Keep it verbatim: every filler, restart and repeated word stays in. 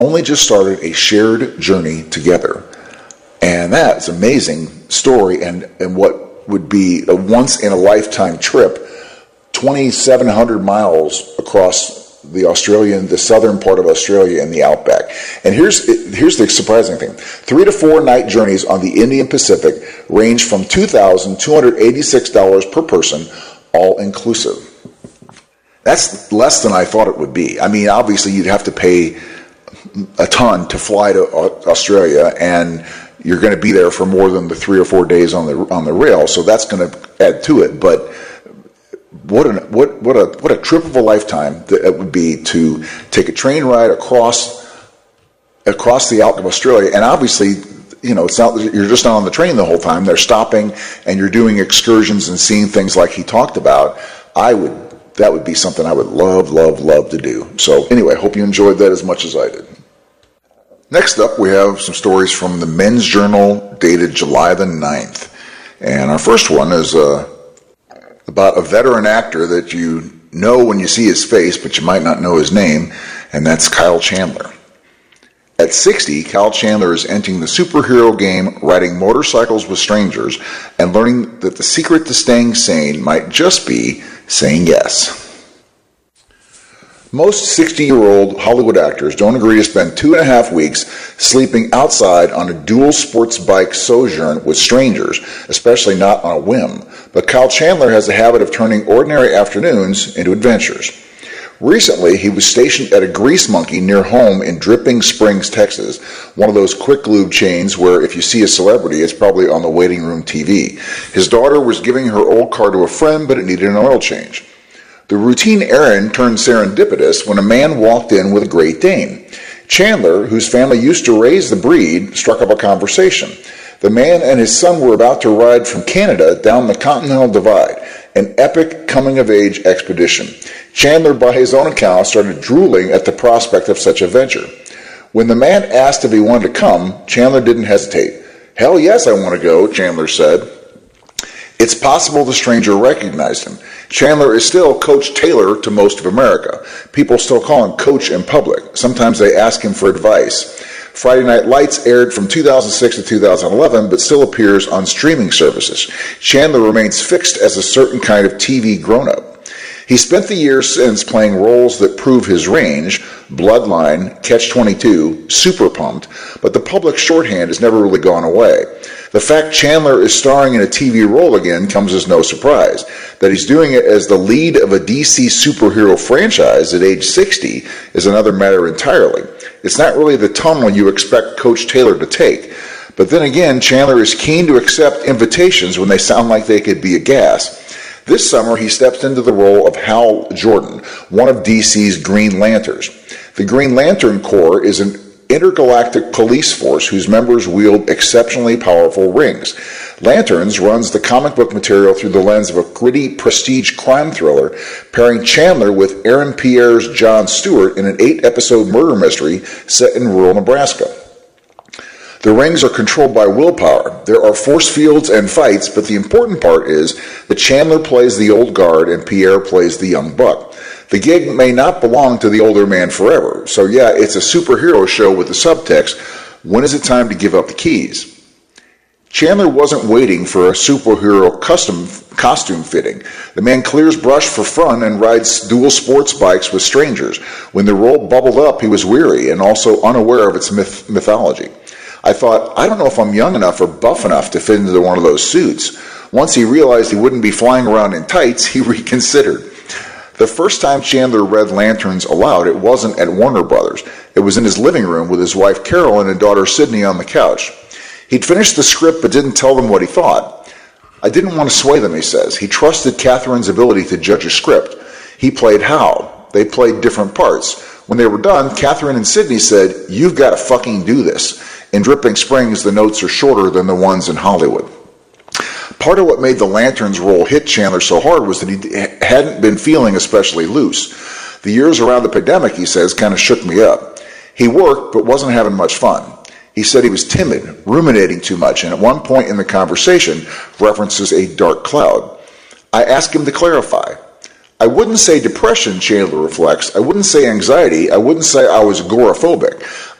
only just started a shared journey together. And that's an amazing story, and, and what would be a once-in-a-lifetime trip, twenty-seven hundred miles across the Australian, the southern part of Australia and the outback. And here's here's the surprising thing. Three to four night journeys on the Indian Pacific range from two thousand two hundred eighty-six dollars per person, all inclusive. That's less than I thought it would be. I mean, obviously you'd have to pay a ton to fly to Australia, and you're going to be there for more than the three or four days on the on the rail, so that's going to add to it. But what an what what a what a trip of a lifetime that it would be to take a train ride across across the outback of Australia. And obviously, you know, it's not you're just not on the train the whole time. They're stopping, and you're doing excursions and seeing things like he talked about. I would that would be something I would love, love, love to do. So anyway, I hope you enjoyed that as much as I did. Next up, we have some stories from the Men's Journal dated July the ninth. And our first one is uh, about a veteran actor that you know when you see his face, but you might not know his name, and that's Kyle Chandler. At sixty, Kyle Chandler is entering the superhero game, riding motorcycles with strangers, and learning that the secret to staying sane might just be saying yes. Most sixty-year-old Hollywood actors don't agree to spend two and a half weeks sleeping outside on a dual sports bike sojourn with strangers, especially not on a whim. But Kyle Chandler has a habit of turning ordinary afternoons into adventures. Recently, he was stationed at a Grease Monkey near home in Dripping Springs, Texas, one of those quick lube chains where if you see a celebrity, it's probably on the waiting room T V. His daughter was giving her old car to a friend, but it needed an oil change. The routine errand turned serendipitous when a man walked in with a Great Dane. Chandler, whose family used to raise the breed, struck up a conversation. The man and his son were about to ride from Canada down the Continental Divide, an epic coming-of-age expedition. Chandler, by his own account, started drooling at the prospect of such a venture. When the man asked if he wanted to come, Chandler didn't hesitate. "Hell yes, I want to go," Chandler said. It's possible the stranger recognized him. Chandler is still Coach Taylor to most of America. People still call him Coach in public. Sometimes they ask him for advice. Friday Night Lights aired from two thousand six to two thousand eleven, but still appears on streaming services. Chandler remains fixed as a certain kind of T V grown-up. He spent the years since playing roles that prove his range, Bloodline, Catch twenty-two, Super Pumped, but the public shorthand has never really gone away. The fact Chandler is starring in a T V role again comes as no surprise. That he's doing it as the lead of a D C superhero franchise at age sixty is another matter entirely. It's not really the tunnel you expect Coach Taylor to take. But then again, Chandler is keen to accept invitations when they sound like they could be a gas. This summer, he steps into the role of Hal Jordan, one of D C's Green Lanterns. The Green Lantern Corps is an intergalactic police force whose members wield exceptionally powerful rings. Lanterns runs the comic book material through the lens of a gritty prestige crime thriller, pairing Chandler with Aaron Pierre's Jon Stewart in an eight-episode murder mystery set in rural Nebraska. The rings are controlled by willpower. There are force fields and fights, but the important part is that Chandler plays the old guard and Pierre plays the young buck. The gig may not belong to the older man forever. So yeah, it's a superhero show with the subtext. When is it time to give up the keys? Chandler wasn't waiting for a superhero custom costume fitting. The man clears brush for fun and rides dual sports bikes with strangers. When the role bubbled up, he was weary and also unaware of its myth- mythology. I thought, I don't know if I'm young enough or buff enough to fit into one of those suits. Once he realized he wouldn't be flying around in tights, he reconsidered. The first time Chandler read Lanterns aloud, it wasn't at Warner Brothers. It was in his living room with his wife Carol and his daughter Sydney on the couch. He'd finished the script but didn't tell them what he thought. I didn't want to sway them, he says. He trusted Catherine's ability to judge a script. He played Hal. They played different parts. When they were done, Catherine and Sydney said, "You've got to fucking do this." In Dripping Springs, the notes are shorter than the ones in Hollywood. Part of what made the Lanterns role hit Chandler so hard was that he hadn't been feeling especially loose. The years around the pandemic, he says, kind of shook me up. He worked, but wasn't having much fun. He said he was timid, ruminating too much, and at one point in the conversation references a dark cloud. I asked him to clarify. I wouldn't say depression, Chandler reflects. I wouldn't say anxiety. I wouldn't say I was agoraphobic.